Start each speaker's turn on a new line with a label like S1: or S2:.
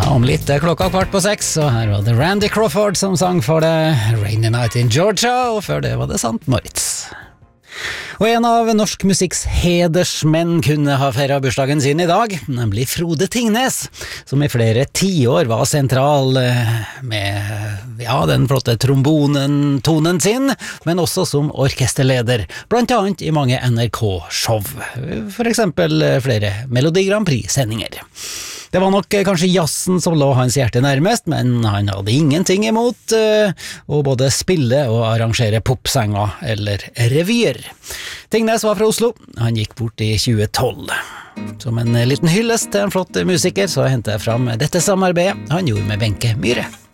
S1: Om litt klokka 5:15, og her var det Randy Crawford som sang for det Rainy Night in Georgia, og før det var det St. Moritz. Og en av norsk musikks hedersmenn kunne ha feiret bursdagen sin i dag, nemlig Frode Tingnes, som i flere tiår var sentral med den flotte trombonen-tonen sin, men også som orkesterleder, blant annet i mange NRK-show, for eksempel flere Melodi Grand Prix-sendinger. Det var nok kanskje jazzen som lå hans hjerte nærmest, men han hadde ingenting imot å både spille og arrangere popsanger eller revyer. Tingnes var fra Oslo, han gikk bort i 2012. Som en liten hyllest til en flott musiker, så hentet jeg fram dette samarbeidet han gjorde med Wenche Myhre.